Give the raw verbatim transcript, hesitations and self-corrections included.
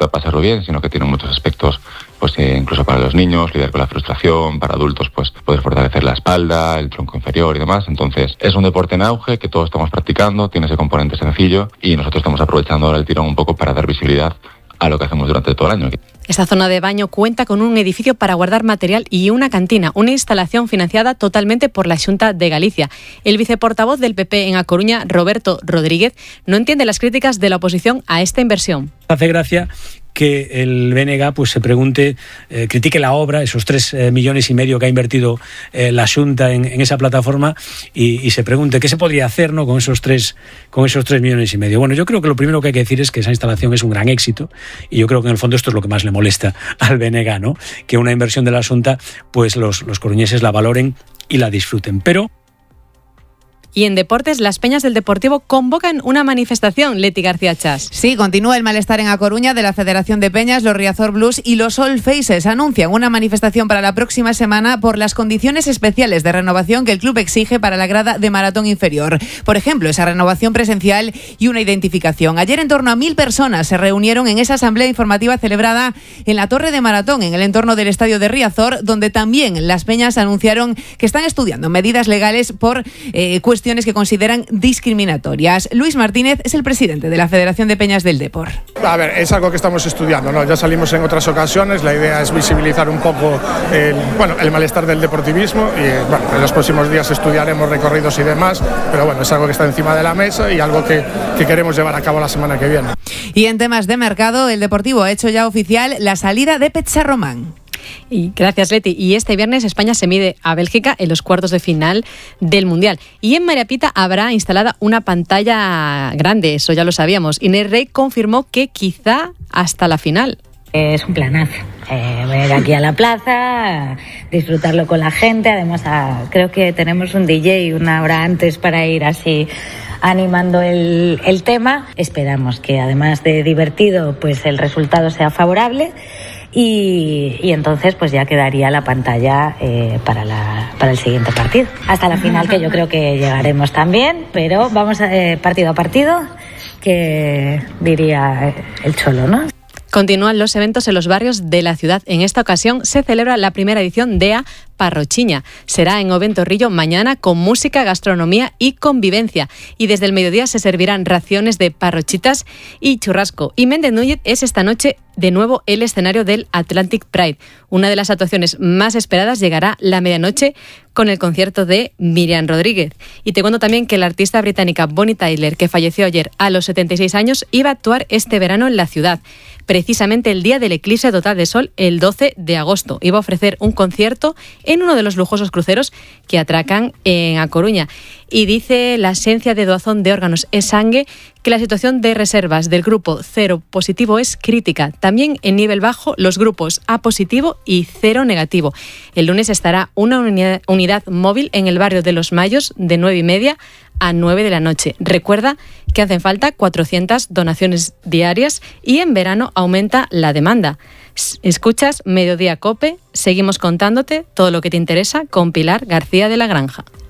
de pasarlo bien, sino que tiene muchos aspectos, pues eh, incluso para los niños, lidiar con la frustración, para adultos, pues poder fortalecer la espalda, el tronco inferior y demás. Entonces, es un deporte en auge que todos estamos practicando, tiene ese componente sencillo y nosotros estamos aprovechando ahora el tirón un poco para dar visibilidad a lo que hacemos durante todo el año. Esta zona de baño cuenta con un edificio para guardar material y una cantina, una instalación financiada totalmente por la Xunta de Galicia. El viceportavoz del P P en A Coruña, Roberto Rodríguez, no entiende las críticas de la oposición a esta inversión. Hace gracia que el B N G pues se pregunte, eh, critique la obra, esos tres eh, millones y medio que ha invertido eh, la Xunta en, en esa plataforma y, y se pregunte qué se podría hacer, ¿no?, con esos tres con esos tres millones y medio. Bueno, yo creo que lo primero que hay que decir es que esa instalación es un gran éxito y yo creo que en el fondo esto es lo que más le molesta al B N G, ¿no?, que una inversión de la Xunta pues los, los coruñeses la valoren y la disfruten. Pero Y en deportes, las peñas del Deportivo convocan una manifestación. Leti García Chas. Sí, continúa el malestar en A Coruña de la Federación de Peñas, los Riazor Blues y los All Faces. Anuncian una manifestación para la próxima semana por las condiciones especiales de renovación que el club exige para la grada de maratón inferior. Por ejemplo, esa renovación presencial y una identificación. Ayer en torno a mil personas se reunieron en esa asamblea informativa celebrada en la Torre de Maratón, en el entorno del estadio de Riazor, donde también las peñas anunciaron que están estudiando medidas legales por eh, cuestiones que consideran discriminatorias. Luis Martínez es el presidente de la Federación de Peñas del Depor. A ver, es algo que estamos estudiando, ¿no? Ya salimos en otras ocasiones, la idea es visibilizar un poco el, bueno, el malestar del deportivismo y bueno, en los próximos días estudiaremos recorridos y demás, pero bueno, es algo que está encima de la mesa y algo que, que queremos llevar a cabo la semana que viene. Y en temas de mercado, el Deportivo ha hecho ya oficial la salida de Petsarromán. Y gracias, Leti. Y este viernes España se mide a Bélgica en los cuartos de final del Mundial. Y en María Pita habrá instalada una pantalla grande, eso ya lo sabíamos. Inés Rey confirmó que quizá hasta la final. Es un planazo, eh, venir aquí a la plaza, disfrutarlo con la gente. Además, a, creo que tenemos un D J una hora antes para ir así animando el, el tema. Esperamos que además de divertido, pues el resultado sea favorable. Y, y entonces pues ya quedaría la pantalla eh, para, la, para el siguiente partido. Hasta la final, que yo creo que llegaremos también, pero vamos a, eh, partido a partido, que diría el Cholo, ¿no? Continúan los eventos en los barrios de la ciudad. En esta ocasión se celebra la primera edición de A Parrochiña. Será en Oventorrillo mañana con música, gastronomía y convivencia. Y desde el mediodía se servirán raciones de parrochitas y churrasco. Y Méndez Núñez es esta noche de nuevo el escenario del Atlantic Pride. Una de las actuaciones más esperadas llegará la medianoche con el concierto de Miriam Rodríguez. Y te cuento también que la artista británica Bonnie Tyler, que falleció ayer a los setenta y seis años, iba a actuar este verano en la ciudad, precisamente el día del eclipse total de sol, el doce de agosto. Iba a ofrecer un concierto en uno de los lujosos cruceros que atracan en A Coruña. Y dice la Agencia de Doazón de Órganos e Sangue que la situación de reservas del grupo cero positivo es crítica. También en nivel bajo los grupos A positivo y cero negativo. El lunes estará una unidad, unidad móvil en el barrio de Los Mayos de nueve y media a nueve de la noche. Recuerda que hacen falta cuatrocientas donaciones diarias y en verano aumenta la demanda. Escuchas Mediodía Cope, seguimos contándote todo lo que te interesa con Pilar García de la Granja.